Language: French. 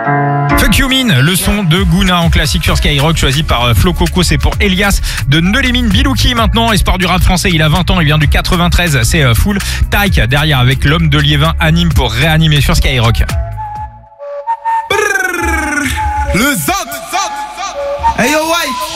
Fuck You Mean, le son de Guna en classique sur Skyrock, choisi par Flo Coco, c'est pour Elias de Neulémine. Bilouki maintenant, espoir du rap français, il a 20 ans, il vient du 93, c'est Full. Taïk derrière avec l'homme de Liévin, Anime pour réanimer sur Skyrock. Le Zot. Hey yo, White.